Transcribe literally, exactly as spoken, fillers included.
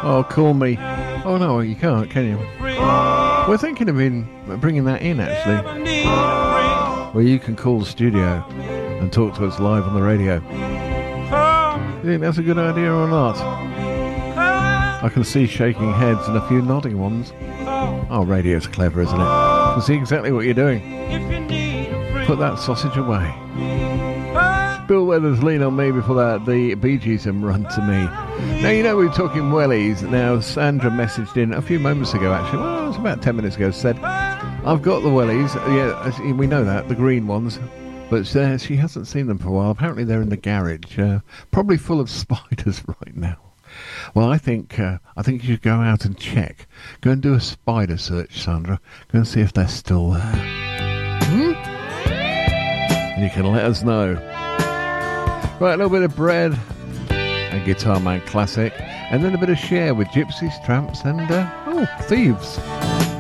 Oh, call me. Oh no, you can't, can you? We're thinking of in bringing that in actually, where you can call the studio and talk to us live on the radio. You think that's a good idea or not? I can see shaking heads and a few nodding ones. Oh, radio's clever, isn't it? I can see exactly what you're doing. Put that sausage away. Bill Weathers, Lean on Me. Before that, the Bee Gees and Run to Me. Now, you know, we were talking wellies. Now, Sandra messaged in a few moments ago, actually. Well, it was about ten minutes ago. Said, I've got the wellies. Yeah, we know that, the green ones. But uh, she hasn't seen them for a while. Apparently, they're in the garage. Uh, probably full of spiders right now. Well, I think uh, I think you should go out and check. Go and do a spider search, Sandra. Go and see if they're still there. Hmm? And you can let us know. Right, a little bit of Bread, a Guitar Man classic, and then a bit of Cher with Gypsies, Tramps, and, uh, oh, Thieves.